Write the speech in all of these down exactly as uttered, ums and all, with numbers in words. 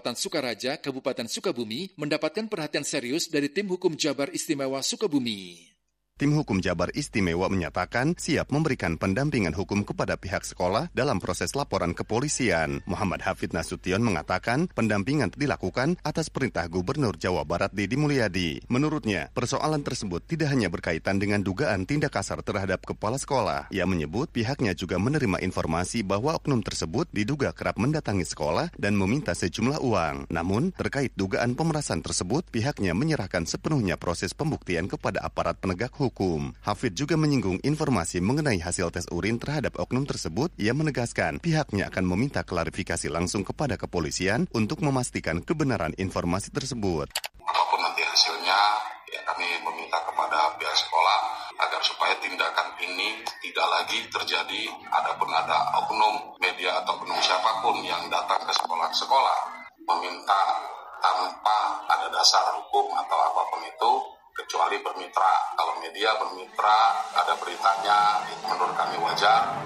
Kecamatan Sukaraja, Kabupaten Sukabumi, mendapatkan perhatian serius dari Tim Hukum Jabar Istimewa Sukabumi. Tim Hukum Jabar Istimewa menyatakan siap memberikan pendampingan hukum kepada pihak sekolah dalam proses laporan kepolisian. Muhammad Hafid Nasution mengatakan pendampingan dilakukan atas perintah Gubernur Jawa Barat Deddy Mulyadi. Menurutnya, persoalan tersebut tidak hanya berkaitan dengan dugaan tindak kasar terhadap kepala sekolah. Ia menyebut pihaknya juga menerima informasi bahwa oknum tersebut diduga kerap mendatangi sekolah dan meminta sejumlah uang. Namun, terkait dugaan pemerasan tersebut, pihaknya menyerahkan sepenuhnya proses pembuktian kepada aparat penegak hukum. Hukum. Hafid juga menyinggung informasi mengenai hasil tes urin terhadap oknum tersebut. Ia menegaskan pihaknya akan meminta klarifikasi langsung kepada kepolisian untuk memastikan kebenaran informasi tersebut. Apapun nanti hasilnya, ya kami meminta kepada pihak sekolah agar supaya tindakan ini tidak lagi terjadi. Adapun ada oknum media atau oknum siapapun yang datang ke sekolah-sekolah meminta tanpa ada dasar hukum atau apapun itu, kecuali bermitra. Kalau media bermitra, ada beritanya, itu menurut kami wajar.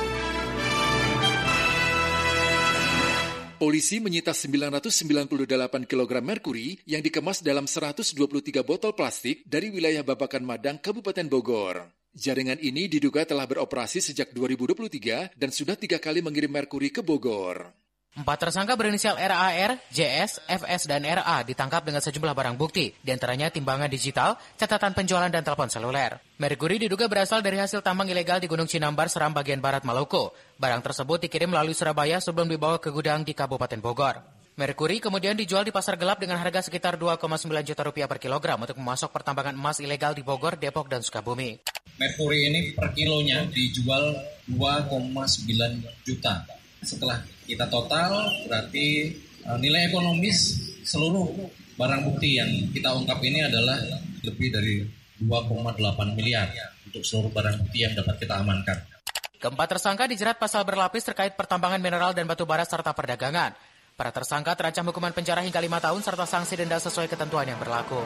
Polisi menyita sembilan ratus sembilan puluh delapan kilogram merkuri yang dikemas dalam seratus dua puluh tiga botol plastik dari wilayah Babakan Madang, Kabupaten Bogor. Jaringan ini diduga telah beroperasi sejak dua ribu dua puluh tiga dan sudah tiga kali mengirim merkuri ke Bogor. Empat tersangka berinisial R A R, J S, F S, dan R A ditangkap dengan sejumlah barang bukti, diantaranya timbangan digital, catatan penjualan, dan telepon seluler. Merkuri diduga berasal dari hasil tambang ilegal di Gunung Cinambar, Seram bagian barat Maluku. Barang tersebut dikirim melalui Surabaya sebelum dibawa ke gudang di Kabupaten Bogor. Merkuri kemudian dijual di pasar gelap dengan harga sekitar dua koma sembilan juta rupiah per kilogram untuk memasok pertambangan emas ilegal di Bogor, Depok, dan Sukabumi. Merkuri ini per kilonya dijual dua koma sembilan juta. Setelah kita total, berarti uh, nilai ekonomis seluruh barang bukti yang kita ungkap ini adalah lebih dari dua koma delapan miliar untuk seluruh barang bukti yang dapat kita amankan. Keempat tersangka dijerat pasal berlapis terkait pertambangan mineral dan batu bara serta perdagangan. Para tersangka terancam hukuman penjara hingga lima tahun serta sanksi denda sesuai ketentuan yang berlaku.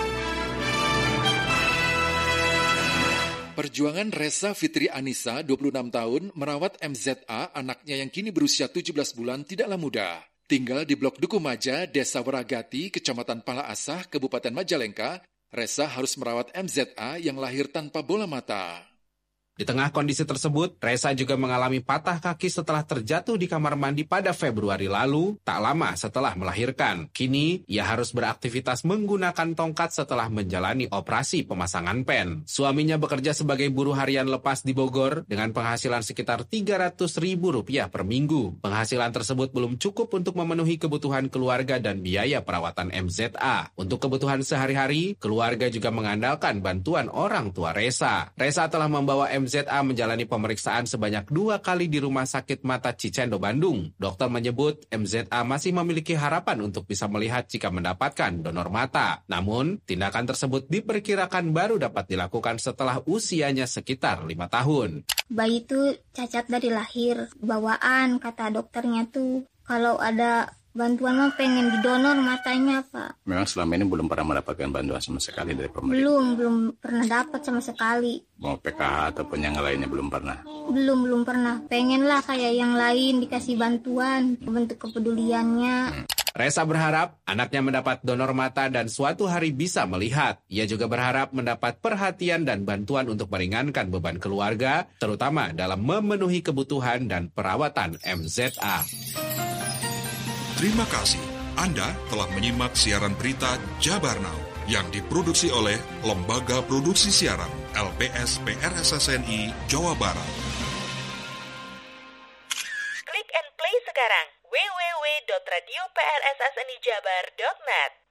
Perjuangan Reza Fitri Anissa, dua puluh enam tahun, merawat M Z A, anaknya yang kini berusia tujuh belas bulan, tidaklah mudah. Tinggal di Blok Dukumaja, Desa Weragati, Kecamatan Pala Asah, Kabupaten Majalengka, Reza harus merawat M Z A yang lahir tanpa bola mata. Di tengah kondisi tersebut, Reza juga mengalami patah kaki setelah terjatuh di kamar mandi pada Februari lalu, tak lama setelah melahirkan. Kini, ia harus beraktivitas menggunakan tongkat setelah menjalani operasi pemasangan pen. Suaminya bekerja sebagai buruh harian lepas di Bogor dengan penghasilan sekitar tiga ratus ribu rupiah per minggu. Penghasilan tersebut belum cukup untuk memenuhi kebutuhan keluarga dan biaya perawatan M Z A. Untuk kebutuhan sehari-hari, keluarga juga mengandalkan bantuan orang tua Reza. Reza telah membawa M Z A menjalani pemeriksaan sebanyak dua kali di Rumah Sakit Mata Cicendo, Bandung. Dokter menyebut M Z A masih memiliki harapan untuk bisa melihat jika mendapatkan donor mata. Namun, tindakan tersebut diperkirakan baru dapat dilakukan setelah usianya sekitar lima tahun. Bayi itu cacat dari lahir, bawaan, kata dokternya tuh. Kalau ada bantuan mah pengen didonor matanya, Pak. Memang selama ini belum pernah mendapatkan bantuan sama sekali dari pemerintah? Belum, belum pernah dapat sama sekali. Mau P K H ataupun yang lainnya belum pernah? Belum, belum pernah. Pengen lah kayak yang lain dikasih bantuan, bentuk kepeduliannya. Hmm. Reza berharap anaknya mendapat donor mata dan suatu hari bisa melihat. Ia juga berharap mendapat perhatian dan bantuan untuk meringankan beban keluarga, terutama dalam memenuhi kebutuhan dan perawatan M Z A. Terima kasih. Anda telah menyimak siaran berita Jabar Now yang diproduksi oleh Lembaga Produksi Siaran L P S P R S S N I Jawa Barat. Klik and play sekarang w w w dot radio p r s s n i jabar dot net.